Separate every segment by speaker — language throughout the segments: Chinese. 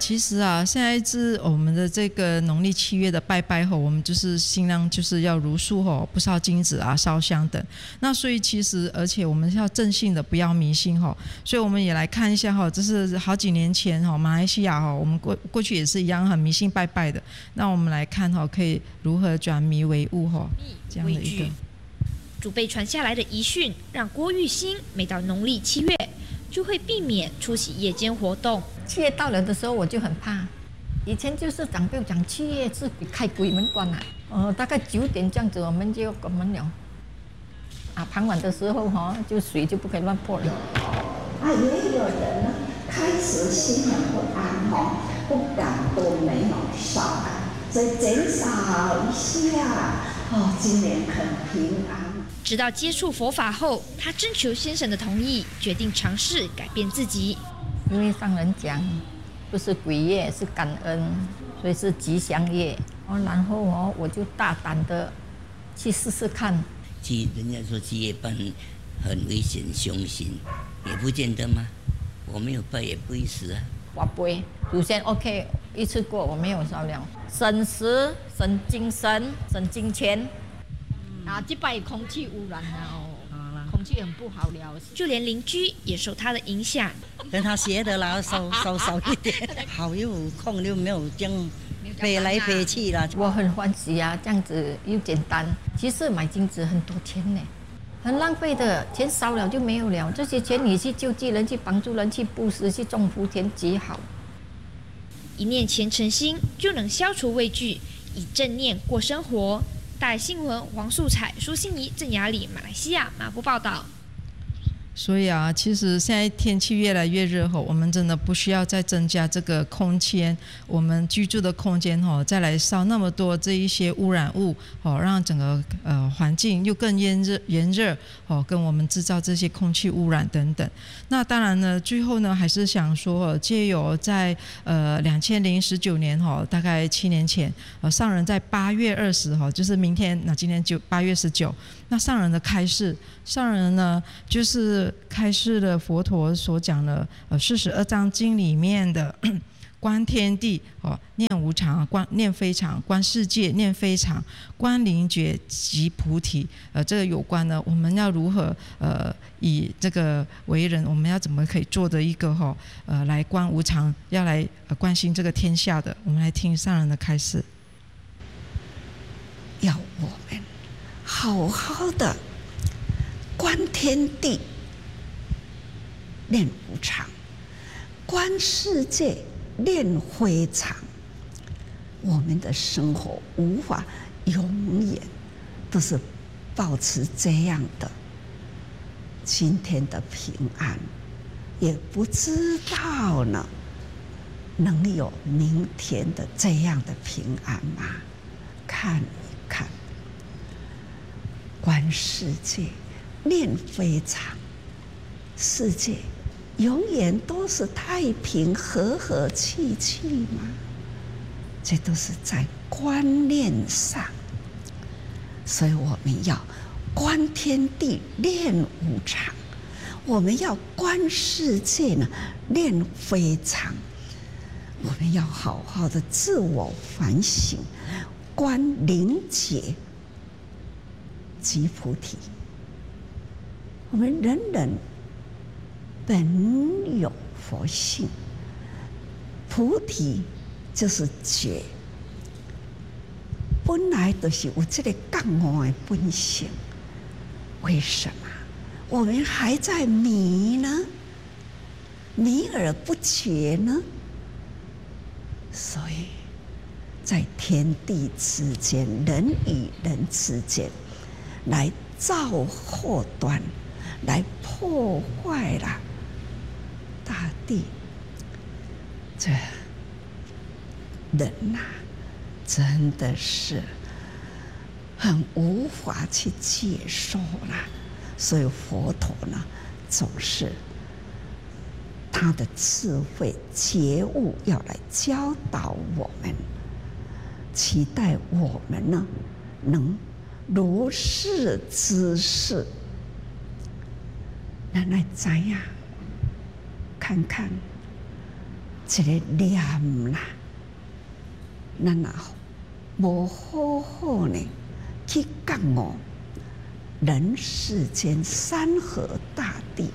Speaker 1: 其实啊，现在我们的这个农历7月的拜拜吼，我们就是尽量就是要茹素吼，不烧金纸啊，烧香等。那所以其实，而且我们要正信的，不要迷信吼。所以我们也来看一下吼，这是好几年前吼，马来西亚吼，我们过去也是一样很迷信拜拜的。那我们来看吼，可以如何转迷为悟吼，这样的一个。
Speaker 2: 祖辈传下来的遗训，让郭玉兴每到农历7月，就会避免出席夜间活动。
Speaker 3: 7月到了的时候，我就很怕。以前就是长辈讲7月是开鬼门关啊，大概9点这样子，我们就关门了。傍晚的时候就水就不可以乱泼了。
Speaker 4: 也有人呢开始心很不安不敢都没有烧，所以减少一下今年很平安。
Speaker 2: 直到接触佛法后，他征求先生的同意，决定尝试改变自己。
Speaker 3: 因为上人讲，不是鬼月，是感恩，所以是吉祥月。然后我就大胆的去试试看。
Speaker 5: 人家说7月半很危险凶星，也不见得吗？我没有拜也不会死啊。
Speaker 3: 我不会，祖先 OK， 一次过我没有烧了。省时、省精神、省金钱。这拜空气污染了空气很不好了。
Speaker 2: 就连邻居也受他的影响，
Speaker 6: 跟他学的啦，少一点，好有空就没有这样飞来飞去了。
Speaker 3: 我很欢喜啊，这样子又简单。其实买金子很多钱呢，很浪费的，钱烧了就没有了。这些钱你去救济人，去帮助人，去布施，去种福田，极好。
Speaker 2: 一念虔诚心就能消除畏惧，以正念过生活。大新闻黄素彩、苏欣怡、郑雅里，马来西亚马布报道。
Speaker 1: 所以啊，其实现在天气越来越热后，我们真的不需要再增加这个空间，我们居住的空间再来烧那么多这一些污染物让整个环境又更炎热跟我们制造这些空气污染等等。那当然呢，最后呢还是想说，借由在2019年大概7年前上人在8月20就是明天，那今天8月19，那上人的开示，上人呢就是开示了佛陀所讲的42章经里面的观天地念无常，念非常，观世界念非常，观灵觉即菩提。这个有关呢，我们要如何以这个为人，我们要怎么可以做的一个来观无常，要来关心这个天下的。我们来听上人的开示。
Speaker 4: 要我们好好的观天地，念无常，观世界念非常。我们的生活无法永远都是保持这样的今天的平安，也不知道呢能有明天的这样的平安吗？看一看，观世界念非常，世界永远都是太平和和气气吗？这都是在观念上，所以我们要观天地念无常，我们要观世界呢念非常，我们要好好的自我反省，观灵觉即菩提。我们人人本有佛性，菩提就是觉，本来就是有这个觉悟的本性。为什么我们还在迷呢？迷而不觉呢？所以在天地之间，人与人之间，来造祸端，来破坏了大地。这人真的是很无法去接受啦。所以佛陀呢，总是他的智慧觉悟要来教导我们，期待我们呢能如是知识。咱来知呀，看看这个念啦，咱啊无好好呢去觉悟人世间山河大地，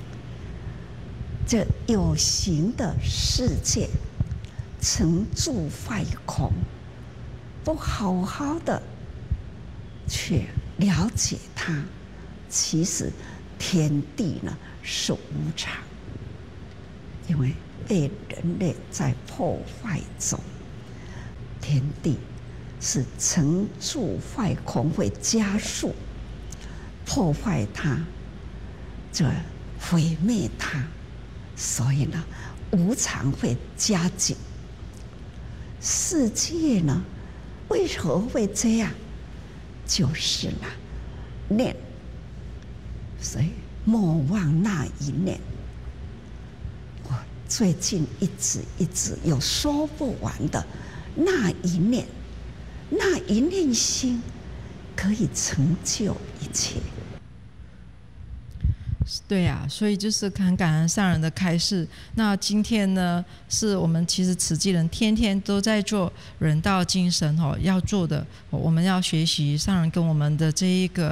Speaker 4: 这有形的世界成住坏空，不好好的去了解它，其实天地呢是无常，因为被人类在破坏中，天地是成住坏空，会加速破坏它，这毁灭它，所以呢，无常会加紧。世界呢，为何会这样？就是呢，念，所以莫忘那一念。我最近一直有说不完的那一念，那一念心可以成就一切。
Speaker 1: 对呀，所以就是很感恩上人的开示。那今天呢，是我们其实慈济人天天都在做人道精神要做的，我们要学习上人跟我们的这一个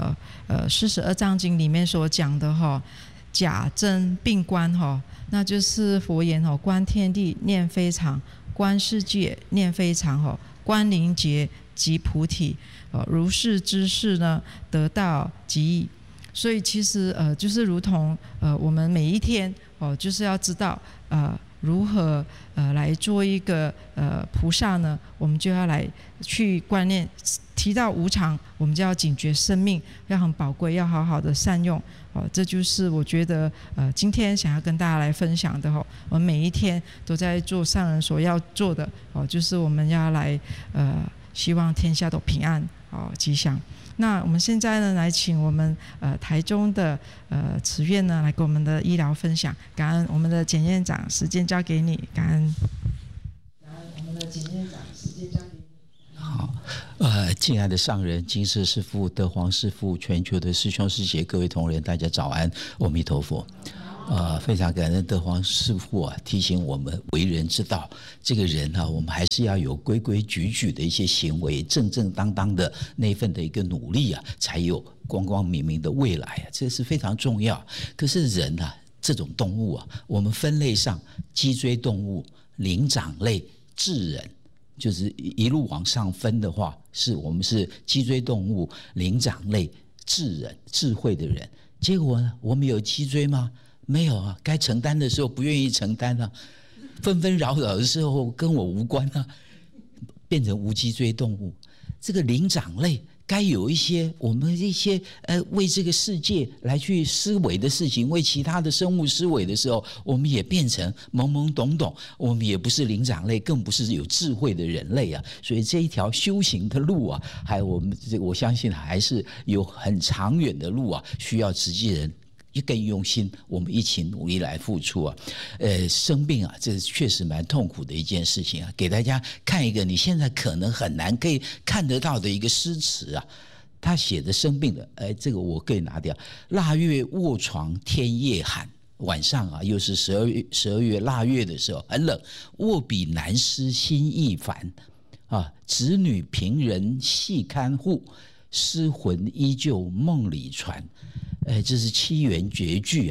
Speaker 1: 42章经里面所讲的假真并观那就是佛言观天地念非常，观世界念非常观灵觉即菩提如是知识呢得道即易。所以其实就是如同我们每一天就是要知道如何来做一个菩萨呢，我们就要来去观念，提到无常，我们就要警觉生命要很宝贵，要好好的善用这就是我觉得今天想要跟大家来分享的我们每一天都在做上人所要做的就是我们要来希望天下都平安吉祥。那我们现在呢，来请我们台中的慈院呢，来给我们的医疗分享。感恩我们的简院长，时间交给你。感恩我们的简院长，时间交给你。
Speaker 7: 好，敬爱的上人、金色师父、德皇师父、全球的师兄师姐、各位同仁，大家早安，阿弥陀佛。非常感恩德皇师父提醒我们为人之道，这个人我们还是要有规规矩矩的一些行为，正正当当的那份的一个努力才有光光明明的未来这是非常重要。可是人这种动物我们分类上脊椎动物、灵长类、智人，就是一路往上分的话，我们是脊椎动物、灵长类、智人，智慧的人。结果呢，我们有脊椎吗？没有该承担的时候不愿意承担纷纷扰扰的时候跟我无关变成无脊椎动物。这个灵长类该有一些我们一些为这个世界来去思维的事情，为其他的生物思维的时候，我们也变成懵懵懂懂，我们也不是灵长类，更不是有智慧的人类所以这一条修行的路还有我相信还是有很长远的路需要慈济人更用心，我们一起努力来付出生病这确实蛮痛苦的一件事情给大家看一个你现在可能很难可以看得到的一个诗词他写的生病的这个我可以拿掉。腊月卧床天夜寒，晚上又是12月腊月的时候很冷，卧笔难思心亦烦子女贫人细看护，失魂依旧梦里传。这是七言绝句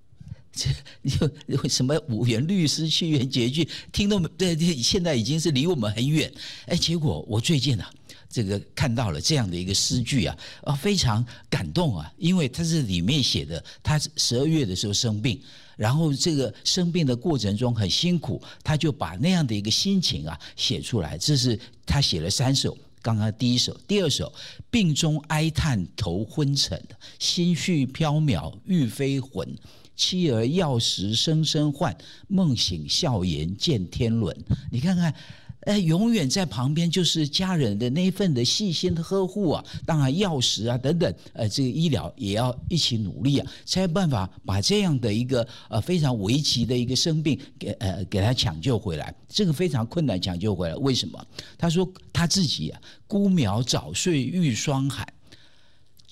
Speaker 7: 这什么五言律诗、七言绝句，听都现在已经是离我们很远。结果我最近这个看到了这样的一个诗句非常感动因为它是里面写的，他12月的时候生病，然后这个生病的过程中很辛苦，他就把那样的一个心情写出来。这是他写了3首。刚刚第一首，第二首，病中哀叹头昏沉，心绪缥缈欲飞魂。妻儿药食声声唤，梦醒笑颜见天伦。你看看永远在旁边就是家人的那一份的细心的呵护当然药食等等这个医疗也要一起努力才有办法把这样的一个非常危急的一个生病给他抢救回来。这个非常困难抢救回来，为什么？他说他自己孤苗早睡遇霜寒，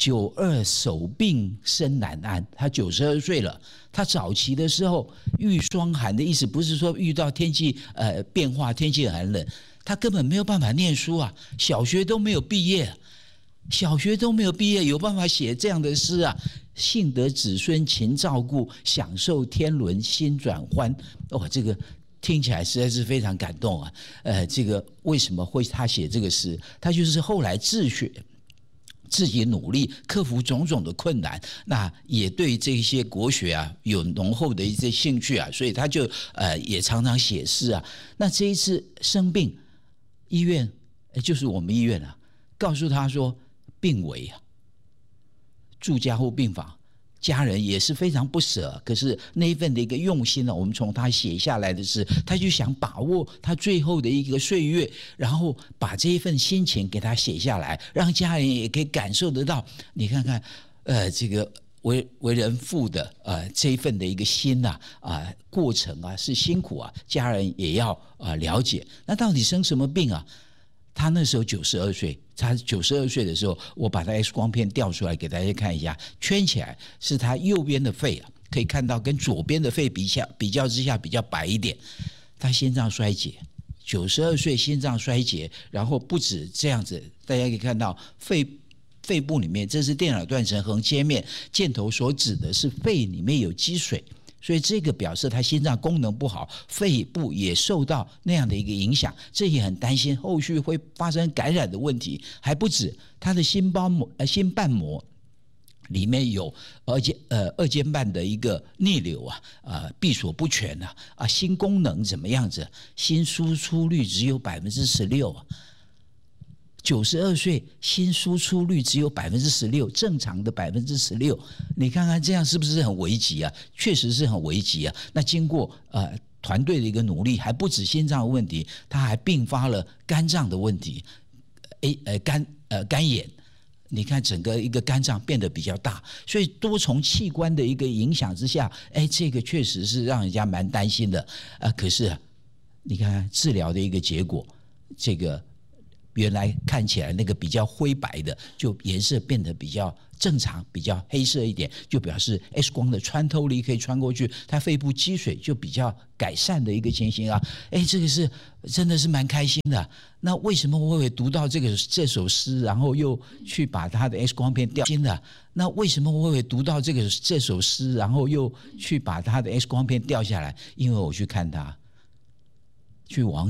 Speaker 7: 92手病身难安，他92岁了。他早期的时候遇霜寒的意思，不是说遇到天气变化，天气很冷，他根本没有办法念书啊，小学都没有毕业，有办法写这样的诗啊？幸得子孙勤照顾，享受天伦心转欢。哦，这个听起来实在是非常感动啊！这个为什么会他写这个诗？他就是后来自学。自己努力克服种种的困难，那也对这些国学啊有浓厚的一些兴趣啊，所以他就也常常写诗啊。那这一次生病，医院就是我们医院啊，告诉他说病危啊，住加护病房。家人也是非常不舍，可是那一份的一个用心呢，我们从他写下来的是，他就想把握他最后的一个岁月，然后把这一份心情给他写下来，让家人也可以感受得到。你看看，这个为人父的这一份的一个心呐过程啊是辛苦啊，家人也要了解。那到底生什么病啊？他那时候92岁，他92岁的时候，我把他 X 光片调出来给大家看一下，圈起来是他右边的肺啊，可以看到跟左边的肺比较之下比较白一点。他心脏衰竭，92岁心脏衰竭，然后不止这样子，大家可以看到肺部里面，这是电脑断层横切面，箭头所指的是肺里面有积水。所以这个表示他心脏功能不好，肺部也受到那样的一个影响，这也很担心后续会发生感染的问题。还不止，他的心瓣膜里面有二尖瓣的一个逆流闭锁不全心功能怎么样子？心输出率只有16%92岁心输出率只有16%，正常的16%，你看看这样是不是很危急啊？确实是很危急啊。那经过团队的一个努力，还不止心脏的问题，他还并发了肝脏的问题，肝炎。你看整个一个肝脏变得比较大，所以多重器官的一个影响之下，这个确实是让人家蛮担心的可是你看治疗的一个结果，这个原来看起来那个比较灰白的，就颜色变得比较正常，比较黑色一点，就表示 X 光的穿透力可以穿过去，它肺部积水就比较改善的一个情形啊。这个是真的是蛮开心的。那为什么我会读到这首诗，然后又去把他的 X 光片调新的？那为什么我会读到这首诗，然后又去把他的 X 光片调下来？因为我去看他，去往